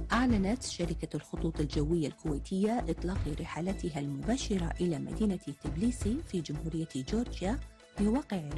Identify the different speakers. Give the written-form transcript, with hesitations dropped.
Speaker 1: أعلنت شركة الخطوط الجوية الكويتية إطلاق رحلاتها المباشرة إلى مدينة تبليسي في جمهورية جورجيا بواقع